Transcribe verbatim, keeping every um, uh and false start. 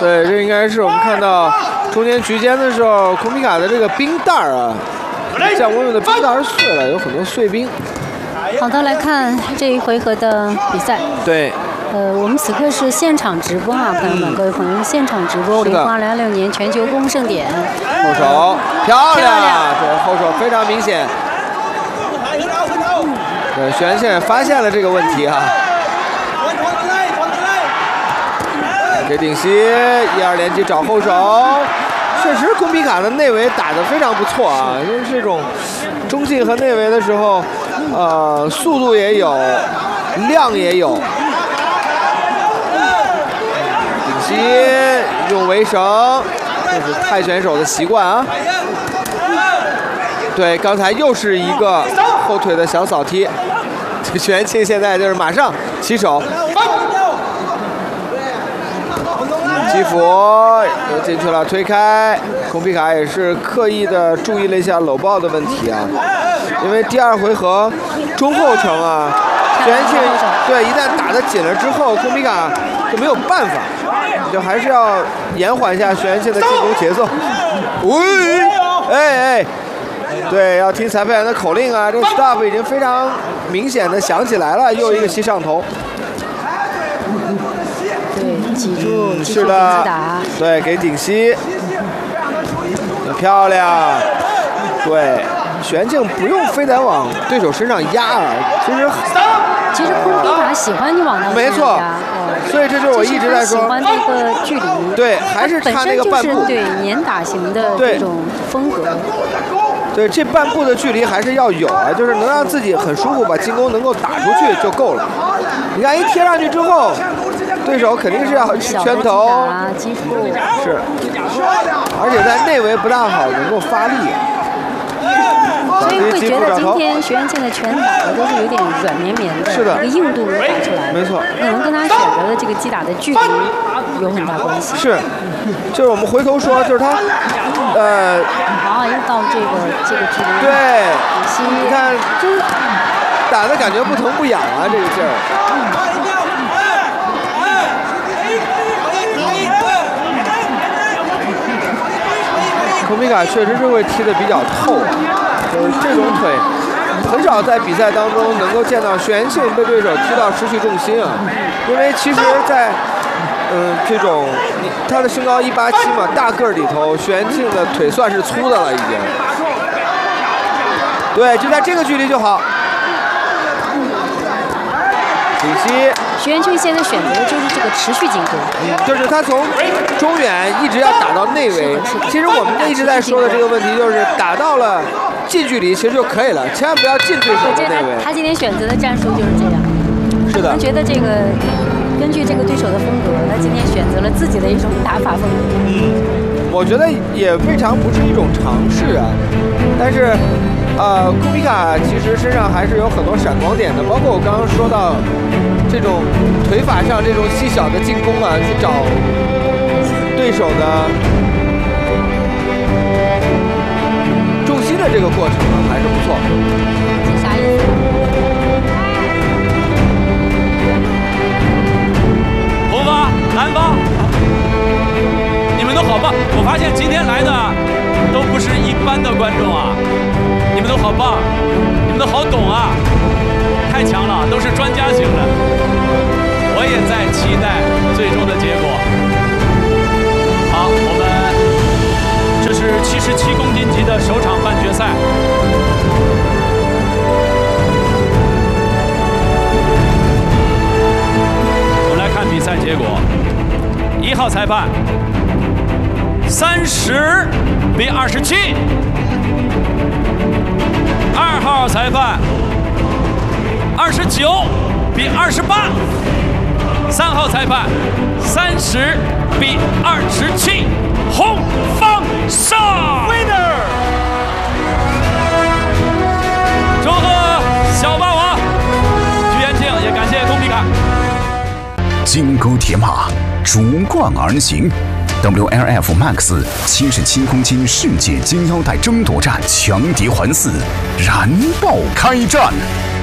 对，这应该是我们看到中间局间的时候，孔皮卡的这个冰袋啊，降温用的冰袋碎了，有很多碎冰。 好的，来看这一回合的比赛。 对。 呃，我们此刻是现场直播啊，朋友们，各位朋友，现场直播零八二零二六年全球公盛典。 后手漂亮，这后手非常明显。对，徐安现发现了这个问题啊。给顶膝，一二连击找后手，确实孔皮卡的内围打得非常不错啊，就是这种中近和内围的时候，呃，速度也有，量也有。顶膝用围绳，这是泰选手的习惯啊。对，刚才又是一个后腿的小扫踢，这徐元庆现在就是马上起手。基辅又进去了，推开，孔皮卡也是刻意的注意了一下搂抱的问题啊，因为第二回合中后程啊，徐元庆对一旦打得紧了之后，孔皮卡就没有办法，就还是要延缓一下徐元庆的进攻节奏。喂，哎哎，对，要听裁判员的口令啊，这 stop 已经非常明显的响起来了，又一个膝上头。 记住， 嗯，是的，对，给顶膝，漂亮。对，徐元庆不用非得往对手身上压啊，其实其实孔皮卡喜欢你往那没错，所以这就是我一直在说， 喜欢这个距离， 对，还是差那个半步， 对碾打型的这种风格。 对，这半步的距离还是要有啊，就是能让自己很舒服，把进攻能够打出去就够了。你看一贴上去之后。对手肯定是要拳头，是，而且在内围不大好，能够发力。 所以会觉得今天徐元庆的拳打的都是有点软绵绵的， 是的， 这个硬度没打出来。 没错， 可能跟他选择的这个击打的距离有很大关系。 是，就是我们回头说，就是他，呃， 啊，又到这个这个距离。 对，你看，就是打的感觉不疼不痒啊，这个劲儿。孔皮卡确实是会踢得比较透，就是这种腿很少在比赛当中能够见到徐元庆被对手踢到失去重心啊。因为其实在，嗯，这种他的身高一八七嘛，大个儿里头，徐元庆的腿算是粗的了已经。对，就在这个距离就好。顶膝。 徐元庆现在选择的就是这个持续进攻， 就是他从中远一直要打到内围。其实我们一直在说的这个问题就是打到了近距离其实就可以了，千万不要进对手的内围。 他今天选择的战术就是这样。 是的。 他觉得这个根据这个对手的风格，他今天选择了自己的一种打法风格。 嗯，我觉得也未尝不是一种尝试啊，但是。呃，库皮卡其实身上还是有很多闪光点的，包括我刚刚说到这种腿法上这种细小的进攻啊，去找对手的重心的这个过程啊，还是不错。 这啥意思？ 红方、蓝方，你们都好棒！我发现今天来的都不是一般的观众啊。你们都好棒，你们都好懂啊，太强了，都是专家型的。我也在期待最终的结果。好，我们这是七十七公斤级的首场半决赛。我们来看比赛结果，一号裁判三十比二十七。二号裁判二十九比二十八，三号裁判三十比二十七，红方胜 ，winner！ 祝贺小霸王徐元庆，也感谢孔皮卡。 金钩铁马，逐冠而行。W L F Max 七十七公斤世界金腰带争夺战强敌环伺，燃爆开战！